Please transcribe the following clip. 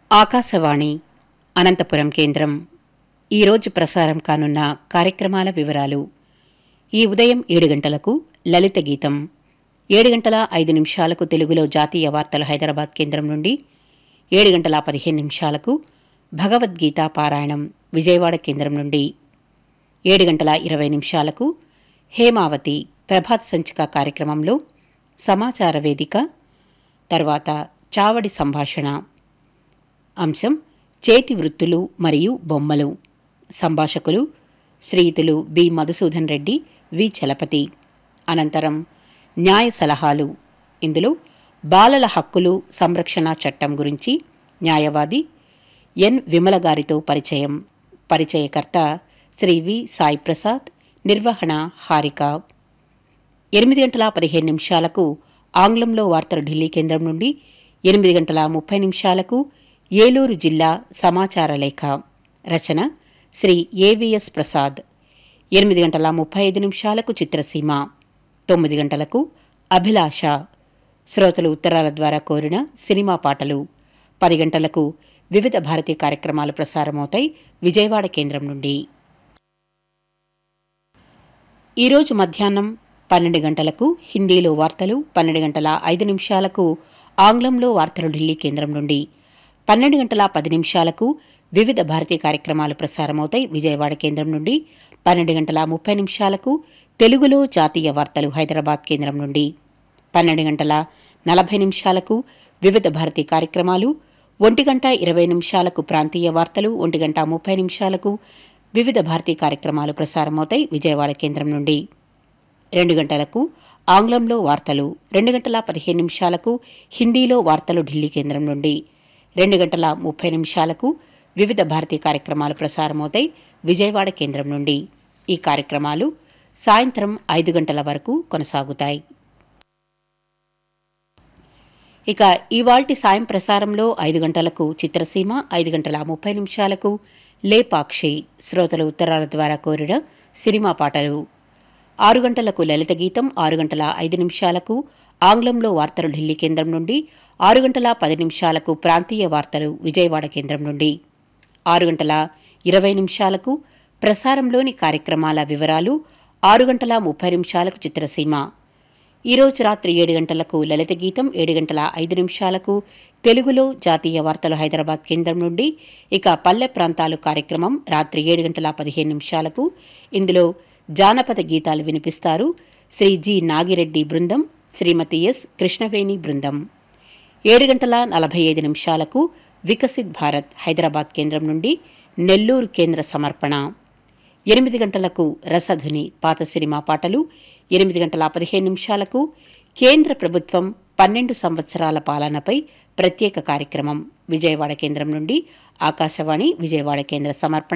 ఆకాశవాణి అనంతపురం కేంద్రం ఈరోజు ప్రసారం కానున్న కార్యక్రమాల వివరాలు. ఈ ఉదయం 7 గంటలకు లలిత గీతం, 7 గంటల 5 నిమిషాలకు తెలుగులో జాతీయ వార్తలు హైదరాబాద్ కేంద్రం నుండి, 7 గంటల 15 నిమిషాలకు భగవద్గీత పారాయణం విజయవాడ కేంద్రం నుండి, 7 గంటల 20 నిమిషాలకు హేమావతి ప్రభాత సంచిక కార్యక్రమంలో సమాచార వేదిక, తర్వాత చావడి సంభాషణ. అంశం చేతి వృత్తులు మరియు బొమ్మలు. సంభాషకులు శ్రీయుతులు బి మధుసూదన్ రెడ్డి, వి చలపతి. అనంతరం న్యాయ సలహాలు. ఇందులో బాలల హక్కులు సంరక్షణ చట్టం గురించి న్యాయవాది ఎన్ విమల గారితో పరిచయం. పరిచయకర్త శ్రీ వి సాయి ప్రసాద్. నిర్వహణ హారిక. 8 గంటల 15 నిమిషాలకు ఆంగ్లంలో వార్తలు ఢిల్లీ కేంద్రం నుండి, 8 గంటల 30 నిమిషాలకు ఏలూరు జిల్లా సమాచార లేఖ. రచన శ్రీ ఏవిఎస్ ప్రసాద్. 8 గంటల 35 నిమిషాలకు చిత్రసీమ. 9 గంటలకు అభిలాష, శ్రోతలు ఉత్తరాల ద్వారా కోరిన సినిమా పాటలు. 10 గంటలకు వివిధ భారతీ కార్యక్రమాలు ప్రసారమవుతాయి విజయవాడ కేంద్రం నుండి. ఈరోజు మధ్యాహ్నం 12 గంటలకు హిందీలో వార్తలు, 12 గంటల 5 నిమిషాలకు ఆంగ్లంలో వార్తలు ఢిల్లీ కేంద్రం నుండి, 12 గంటల 10 నిమిషాలకు వివిధ భారతీయ కార్యక్రమాలు ప్రసారమవుతాయి విజయవాడ కేంద్రం నుండి, 12 గంటల 30 నిమిషాలకు తెలుగులో జాతీయ వార్తలు హైదరాబాద్ కేంద్రం నుండి, 12 గంటల 40 నిమిషాలకు వివిధ భారతీయ కార్యక్రమాలు, 1 గంట 20 నిమిషాలకు ప్రాంతీయ వార్తలు, 1 గంట 30 నిమిషాలకు వివిధ భారతీయ కార్యక్రమాలు ప్రసారమవుతాయి విజయవాడ కేంద్రం నుండి, 2 గంటలకు ఆంగ్లంలో వార్తలు, 2 గంటల 15 నిమిషాలకు హిందీలో వార్తలు ఢిల్లీ కేంద్రం నుండి, 2 గంటల 30 నిమిషాలకు వివిధ భారతీయ కార్యక్రమాలు ప్రసారమవుతాయి విజయవాడ కేంద్రం నుండి. ఈ కార్యక్రమాలు సాయంత్రం 5 గంటల వరకు కొనసాగుతాయి. ఇక ఇవాల్టి సాయం ప్రసారంలో 5 గంటలకు చిత్రసీమ, 5 గంటల 30 నిమిషాలకు లేపాక్షి, శ్రోతల ఉత్తరాల ద్వారా కోరిన సినిమా పాటలు. 6 గంటలకు లలిత గీతం, 6 గంటల 5 నిమిషాలకు ఆంగ్లంలో వార్తలు ఢిల్లీ కేంద్రం నుండి, 6 గంటల 10 నిమిషాలకు ప్రాంతీయ వార్తలు విజయవాడ కేంద్రం నుండి, 6 గంటల 20 నిమిషాలకు ప్రసారంలోని కార్యక్రమాల వివరాలు, 6 గంటల 30 నిమిషాలకు చిత్రసీమ. ఈరోజు రాత్రి 7 గంటలకు లలిత గీతం, 7 గంటల 5 నిమిషాలకు తెలుగులో జాతీయ వార్తలు హైదరాబాద్ కేంద్రం నుండి. ఇక పల్లె ప్రాంతాలు కార్యక్రమం రాత్రి 7 గంటల 15 నిమిషాలకు. ఇందులో జానపద గీతాలు వినిపిస్తారు శ్రీ జి నాగిరెడ్డి బృందం, శ్రీమతి ఎస్ కృష్ణవేణి బృందం. 7 గంటల 45 నిమిషాలకు వికసిత్ భారత్ హైదరాబాద్ కేంద్రం నుండి నెల్లూరు కేంద్ర సమర్పణ. 8 గంటలకు రసధుని పాత సినిమా పాటలు. 8 గంటల 15 నిమిషాలకు కేంద్ర ప్రభుత్వం 12 సంవత్సరాల పాలనపై ప్రత్యేక కార్యక్రమం విజయవాడ కేంద్రం నుండి. ఆకాశవాణి విజయవాడ కేంద్ర సమర్పణ.